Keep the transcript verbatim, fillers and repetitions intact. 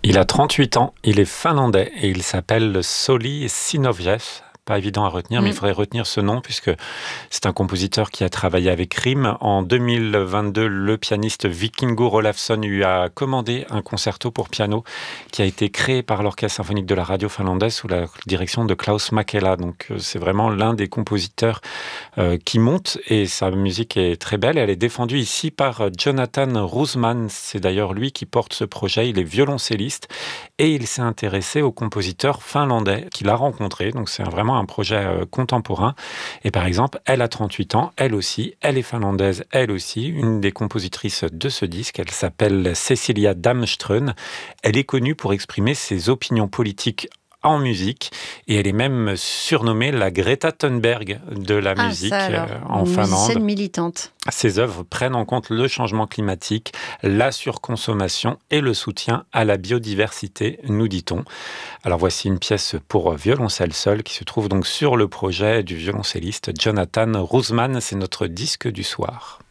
Il a trente-huit ans, il est finlandais et il s'appelle Sauli Sinovjev. Pas évident à retenir, mais Mm. il faudrait retenir ce nom puisque c'est un compositeur qui a travaillé avec Rim. En deux mille vingt-deux, le pianiste Vikingur Olafsson lui a commandé un concerto pour piano qui a été créé par l'Orchestre symphonique de la radio finlandaise sous la direction de Klaus Mäkelä. Donc euh, c'est vraiment l'un des compositeurs euh, qui monte et sa musique est très belle. Elle est défendue ici par Jonathan Roosman. C'est d'ailleurs lui qui porte ce projet. Il est violoncelliste et il s'est intéressé au compositeur finlandais qu'il a rencontré. Donc c'est un- vraiment un projet euh, contemporain. Et par exemple, elle a trente-huit ans, elle aussi, elle est finlandaise, elle aussi, une des compositrices de ce disque. Elle s'appelle Cecilia Damström. Elle est connue pour exprimer ses opinions politiques en musique et elle est même surnommée la Greta Thunberg de la Ah, musique ça euh, alors, en une musicienne Finlande. militante. Ses œuvres prennent en compte le changement climatique, la surconsommation et le soutien à la biodiversité, nous dit-on. Alors voici une pièce pour violoncelle seul qui se trouve donc sur le projet du violoncelliste Jonathan Roosman. C'est notre disque du soir.